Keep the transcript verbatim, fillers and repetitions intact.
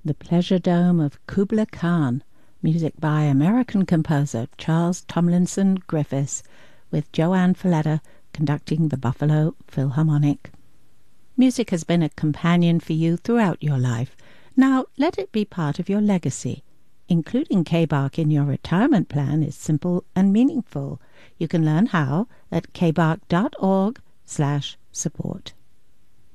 The Pleasure Dome of Kubla Khan, music by American composer Charles Tomlinson Griffiths, with Joanne Falletta conducting the Buffalo Philharmonic. Music has been a companion for you throughout your life. Now let it be part of your legacy. Including K-Bark in your retirement plan is simple and meaningful. You can learn how at kbark dot org slash support.